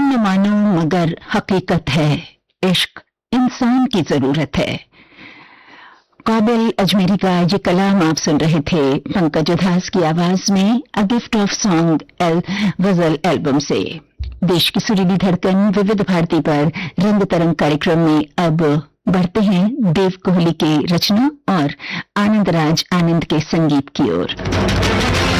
न मानो मगर हकीकत है, इश्क इंसान की जरूरत है। काबिल अजमेरी का ये कलाम आप सुन रहे थे पंकज उधास की आवाज में अ गिफ्ट ऑफ सॉन्ग गजल एल्बम से। देश की सुरीली धड़कन विविध भारती पर रंग तरंग कार्यक्रम में अब बढ़ते हैं देव कोहली की रचना और आनंद राज आनंद के संगीत की ओर।